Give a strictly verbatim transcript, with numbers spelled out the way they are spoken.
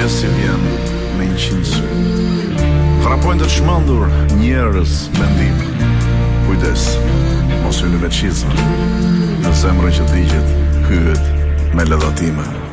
mëngjes si vjen me një qind sy. Vrapojnë të çmendur njerëz mendim. Kujdes, mos hyni me çizme. Në zemrën që digjet hyhet me lëdhatime.